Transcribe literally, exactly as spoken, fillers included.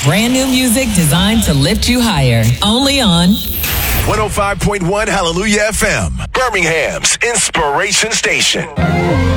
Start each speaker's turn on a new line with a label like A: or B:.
A: Brand new music designed to lift you higher. Only on
B: one oh five point one Hallelujah F M, Birmingham's Inspiration Station.